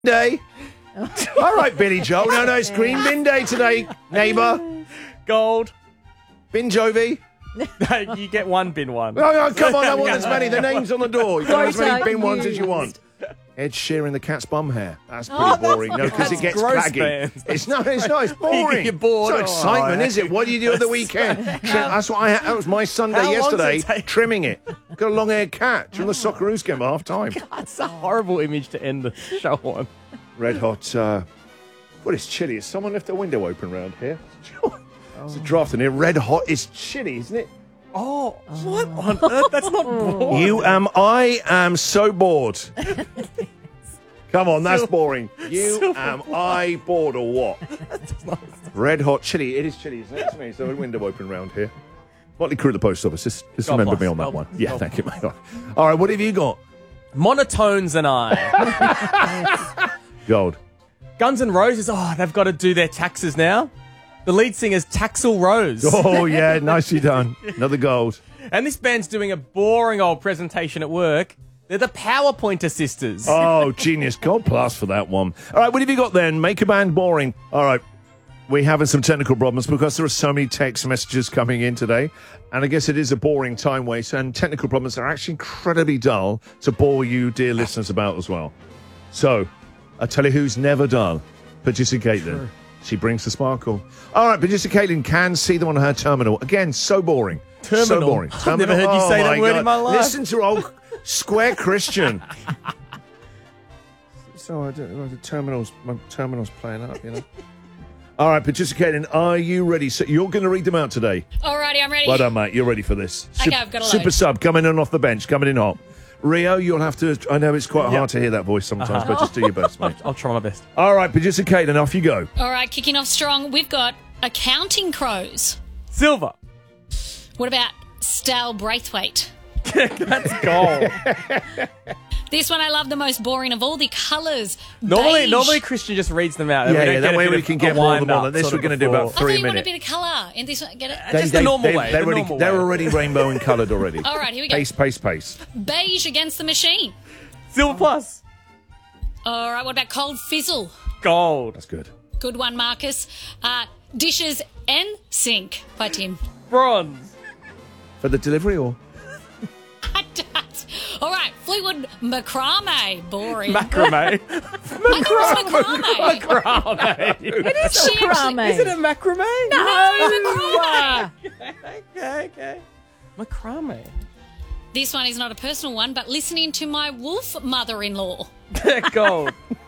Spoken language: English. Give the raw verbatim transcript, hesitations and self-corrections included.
Day. All right, Billy Joel. No, no, it's green bin day today, neighbour. Gold. Bin Jovi. You get one bin one. Oh, no, come on, I want as many. The name's on the door. You can have as many Right, bin ones as used. you want. Ed Sheeran, the cat's bum hair. That's pretty Oh, that's boring. not- No, because it That's gets gross, baggy. man. It's not. It's not. It's boring. You're bored. It's not excitement, Oh, is it? What do you do at the weekend? Trim, that's what I. Had, that was my Sunday How long does it yesterday. take? Trimming it. Got a long-haired cat during the Socceroos game at half time. That's a horrible image to end the show on. Red hot. Uh, what is chilly? Has someone left a window open round here? It's a draft in here. Red hot. It's chilly, isn't it? Oh, what on earth? That's not boring. You am. I am so bored. Come on, that's boring. You am I bored or what? Red hot chili. It is chilly, isn't it? It's me. So a window open round here. Motley Crue at the post office. Just, just God remember bless. me on that God- one. Yeah, God thank you, mate. All right, what have you got? Monotones and I. Gold. Guns N' Roses. Oh, they've got to do their taxes now. The lead singer's Taxel Rose. Oh, yeah, nicely done. Another gold. And this band's doing a boring old presentation at work. They're the PowerPointer sisters. Oh, genius. Gold plus for that one. All right, what have you got then? Make a band boring. All right. We're having some technical problems because there are so many text messages coming in today. And I guess it is a boring time waste. And technical problems are actually incredibly dull to bore you, dear listeners, about as well. So, I'll tell you who's never dull. Producer Caitlin. Sure. She brings the sparkle. All right, Producer Caitlin can see them on her terminal. Again, so boring. Terminal? So boring. I've never heard you Oh, say that my word God. in my life. Listen to old Square Christian. So, I don't know, the terminal's, my terminal's playing up, you know. All right, Producer Caitlin, are you ready? So you're going to read them out today. Alrighty, I'm ready. Well done, mate. You're ready for this. Okay, I've got a Super load. sub coming in off the bench, coming in hot. Rio, you'll have to. I know it's quite Yep. hard to hear that voice sometimes, Uh-huh. but just do your best, mate. I'll try my best. All right, Producer Caitlin, off you go. All right, kicking off strong. We've got accounting crows. Silver. What about Stal Braithwaite? That's gold. This one I love the most boring of all the colours. Normally, Beige. normally Christian just reads them out. Yeah, We don't yeah, get that a way bit we of can a get more than wind-up one. This sort we're of going to do about before. I thought three you want a minutes. bit of colour. In this one, get it? Just the normal they, way, They're the already, normal they're way. already rainbow and coloured already. All right, here we go. Pace, pace, pace. Beige against the machine. Silver plus. All right, what about Cold Fizzle? Gold. That's good. Good one, Marcus. Uh, Dishes and Sink by Tim. Bronze. For the delivery or? All right, Fleetwood Macrame. Boring. Macrame. I thought it was macrame. Macrame. It is She actually- macrame. Is it a macrame? No, macrame. Okay, okay. Macrame. This one is not a personal one, but listening to my wolf mother-in-law. Gold.